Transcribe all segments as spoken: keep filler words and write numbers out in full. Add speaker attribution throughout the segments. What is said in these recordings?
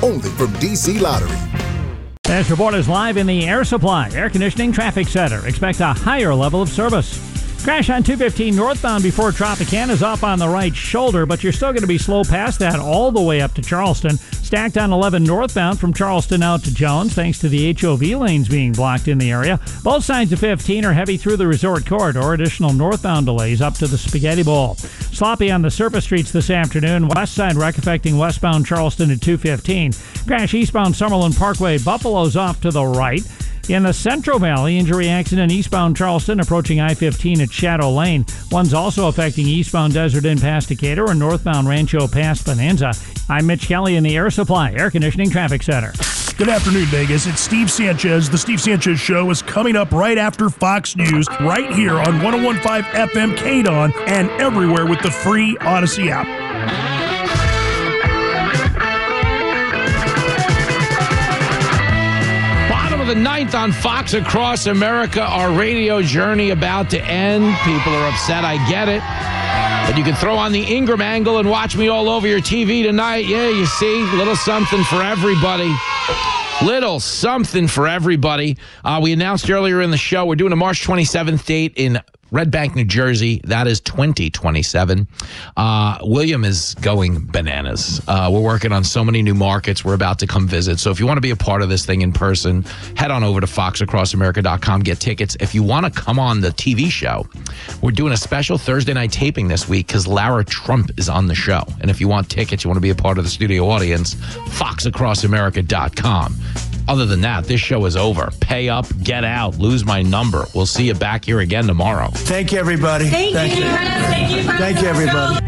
Speaker 1: only from D C Lottery.
Speaker 2: This report is live in the Air Supply Air Conditioning Traffic Center. Expect a higher level of service. Crash on two fifteen northbound before Tropicana is off on the right shoulder, but you're still going to be slow past that all the way up to Charleston. Stacked on eleven northbound from Charleston out to Jones, thanks to the H O V lanes being blocked in the area. Both sides of fifteen are heavy through the resort corridor. Additional northbound delays up to the Spaghetti Bowl. Sloppy on the surface streets this afternoon. West side wreck affecting westbound Charleston at two fifteen. Crash eastbound Summerlin Parkway. Buffalo's off to the right. In the Central Valley, injury accident eastbound Charleston approaching I fifteen at Shadow Lane. One's also affecting eastbound Desert Inn past Decatur and northbound Rancho past Bonanza. I'm Mitch Kelly in the Air Supply Air Conditioning Traffic Center.
Speaker 3: Good afternoon, Vegas. It's Steve Sanchez. The Steve Sanchez Show is coming up right after Fox News, right here on one oh one point five F M K D O N and everywhere with the free Odyssey app.
Speaker 4: The ninth on Fox Across America, our radio journey about to end. People are upset, I get it. But you can throw on the Ingram angle and watch me all over your T V tonight. Yeah, you see, little something for everybody. Little something for everybody. Uh, we announced earlier in the show, we're doing a March twenty-seventh date in Red Bank, New Jersey. That is twenty twenty-seven. Uh, William is going bananas. Uh, we're working on so many new markets. We're about to come visit. So if you want to be a part of this thing in person, head on over to fox across america dot com. Get tickets. If you want to come on the T V show, we're doing a special Thursday night taping this week because Lara Trump is on the show. And if you want tickets, you want to be a part of the studio audience, fox across america dot com. Other than that, this show is over. Pay up, get out, lose my number. We'll see you back here again tomorrow.
Speaker 5: Thank you, everybody.
Speaker 6: Thank, Thank you. you. Thank you,
Speaker 5: Thank you, everybody.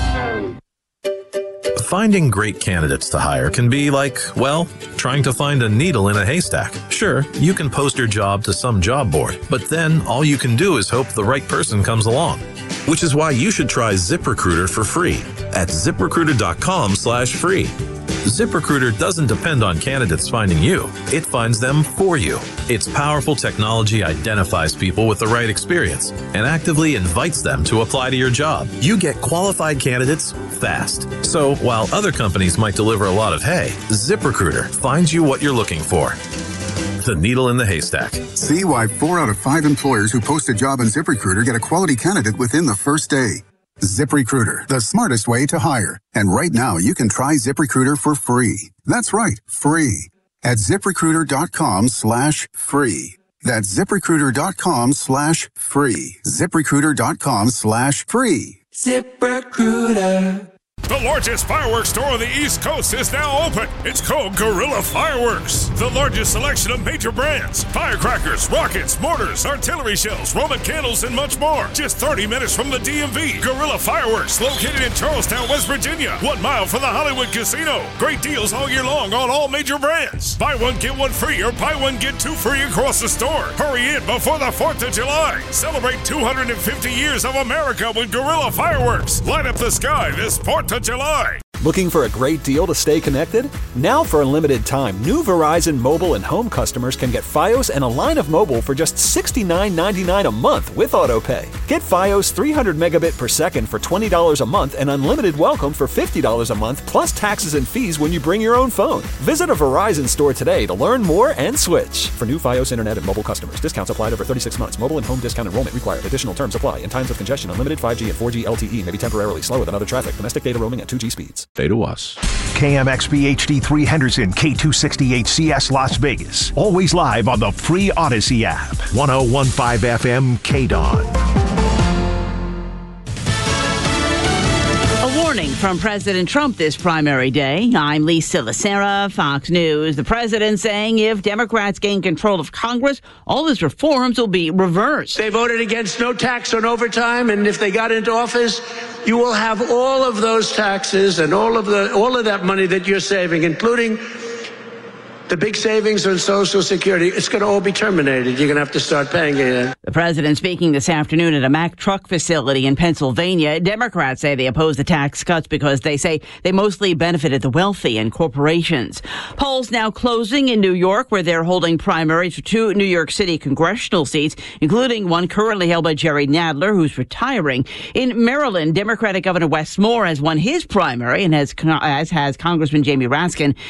Speaker 7: Finding great candidates to hire can be like, well, trying to find a needle in a haystack. Sure, you can post your job to some job board, but then all you can do is hope the right person comes along. Which is why you should try ZipRecruiter for free at ziprecruiter.com slash free. ZipRecruiter doesn't depend on candidates finding you. It finds them for you. Its powerful technology identifies people with the right experience and actively invites them to apply to your job. You get qualified candidates fast. So while other companies might deliver a lot of hay, ZipRecruiter finds you what you're looking for. The needle in the haystack.
Speaker 8: See why four out of five employers who post a job on ZipRecruiter get a quality candidate within the first day. ZipRecruiter, the smartest way to hire. And right now, you can try ZipRecruiter for free. That's right, free. At ZipRecruiter.com slash free. That's ZipRecruiter.com slash free. ZipRecruiter.com slash free.
Speaker 9: ZipRecruiter. The largest fireworks store on the East Coast is now open. It's called Guerrilla Fireworks. The largest selection of major brands, firecrackers, rockets, mortars, artillery shells, Roman candles, and much more. Just thirty minutes from the D M V. Guerrilla Fireworks, located in Charlestown, West Virginia. One mile from the Hollywood Casino. Great deals all year long on all major brands. Buy one, get one free, or buy one, get two free across the store. Hurry in before the fourth of July. Celebrate two hundred fifty years of America with Guerrilla Fireworks. Light up the sky this fourth of July.
Speaker 10: Looking for a great deal to stay connected? Now for a limited time, new Verizon mobile and home customers can get Fios and a line of mobile for just sixty-nine ninety-nine a month with AutoPay. Get Fios three hundred megabit per second for twenty dollars a month and unlimited welcome for fifty dollars a month plus taxes and fees when you bring your own phone. Visit a Verizon store today to learn more and switch. For new Fios internet and mobile customers, discounts applied over thirty-six months. Mobile and home discount enrollment required. Additional terms apply. In times of congestion, unlimited five G and four G L T E may be temporarily slower than other traffic. Domestic data roaming at two G speeds.
Speaker 4: Say to us.
Speaker 11: K M X B H D three Henderson, K two sixty-eight C S Las Vegas. Always live on the free Odyssey app. one oh one point five F M K D O N.
Speaker 12: A warning from President Trump this primary day. I'm Lisa Lacera, Fox News. The president saying if Democrats gain control of Congress, all his reforms will be reversed.
Speaker 13: They voted against no tax on overtime, and if they got into office, you will have all of those taxes and all of the all of that money that you're saving, including the big savings on Social Security. It's going to all be terminated. You're going to have to start paying it.
Speaker 12: The president speaking this afternoon at a Mack truck facility in Pennsylvania. Democrats say they oppose the tax cuts because they say they mostly benefited the wealthy and corporations. Polls now closing in New York, where they're holding primaries for two New York City congressional seats, including one currently held by Jerry Nadler, who's retiring. In Maryland, Democratic Governor Wes Moore has won his primary, and has, as has Congressman Jamie Raskin.